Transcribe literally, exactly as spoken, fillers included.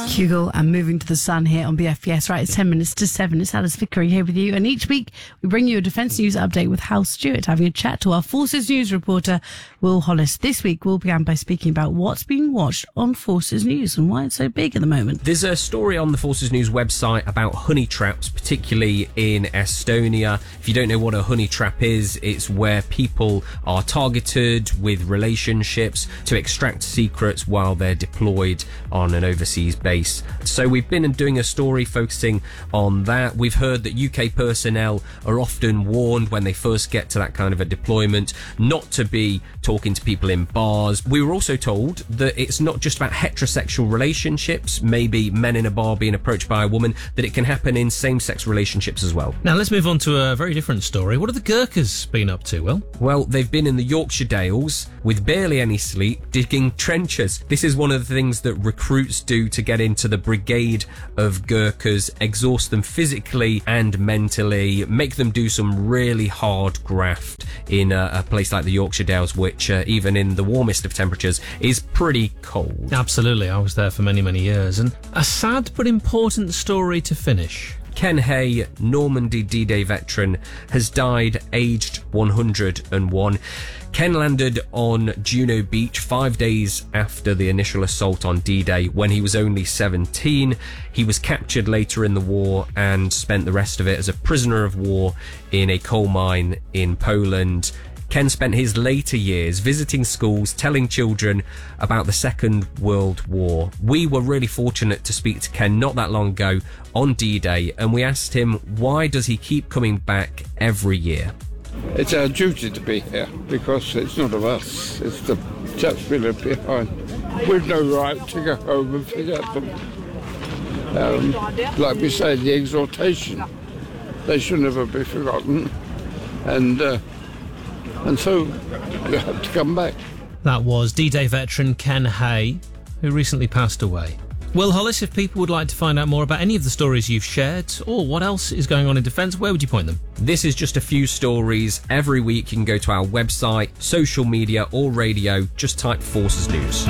Kugel and Moving to the Sun here on B F B S. Right, it's ten minutes to seven. It's Alice Vickery here with you. And each week we bring you a Defence News update with Hal Stewart, having a chat to our Forces News reporter, Will Hollis. This week we'll begin by speaking about what's being watched on Forces News and why it's so big at the moment. There's a story on the Forces News website about honey traps, particularly in Estonia. If you don't know what a honey trap is, it's where people are targeted with relationships to extract secrets while they're deployed on an overseas base. So we've been doing a story focusing on that. We've heard that U K personnel are often warned when they first get to that kind of a deployment not to be talking to people in bars. We were also told that it's not just about heterosexual relationships, maybe men in a bar being approached by a woman, that it can happen in same-sex relationships as well. Now let's move on to a very different story. What have the Gurkhas been up to, Will? Well, they've been in the Yorkshire Dales with barely any sleep, digging trenches. This is one of the things that recruits do to get into the brigade of Gurkhas, exhaust them physically and mentally, make them do some really hard graft in a, a place like the Yorkshire Dales, which uh, even in the warmest of temperatures is pretty cold. Absolutely, I was there for many, many years. And a sad but important story to finish. Ken Hay, Normandy D-Day veteran, has died aged one hundred and one. Ken landed on Juno Beach five days after the initial assault on D-Day when he was only seventeen. He was captured later in the war and spent the rest of it as a prisoner of war in a coal mine in Poland. Ken spent his later years visiting schools, telling children about the Second World War. We were really fortunate to speak to Ken not that long ago on D-Day, and we asked him why does he keep coming back every year. It's our duty to be here because it's not of us, it's the chaps we left behind. We've no right to go home and forget them. Um, like we say, the exhortation, they should never be forgotten. And uh, And so we have to come back. That was D-Day veteran Ken Hay, who recently passed away. Will Hollis, if people would like to find out more about any of the stories you've shared or what else is going on in defence, where would you point them? This is just a few stories. Every week you can go to our website, social media or radio, just type Forces News.